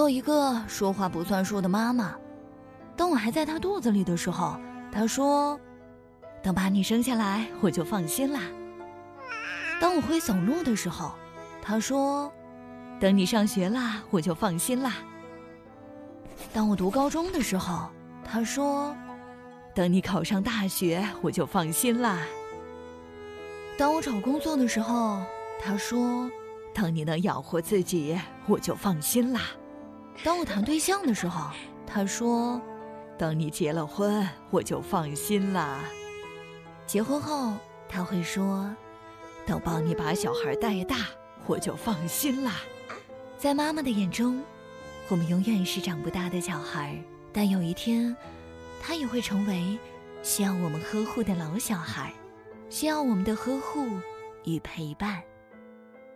有一个说话不算数的妈妈，当我还在她肚子里的时候，她说：“等把你生下来，我就放心啦。”当我会走路的时候，她说：“等你上学啦，我就放心啦。”当我读高中的时候，她说：“等你考上大学，我就放心啦。”当我找工作的时候，她说：“等你能养活自己，我就放心啦。”当我谈对象的时候，她说：“等你结了婚，我就放心啦。”结婚后，她会说：“等帮你把小孩带大，我就放心啦。”在妈妈的眼中，我们永远是长不大的小孩，但有一天，她也会成为需要我们呵护的老小孩，需要我们的呵护与陪伴。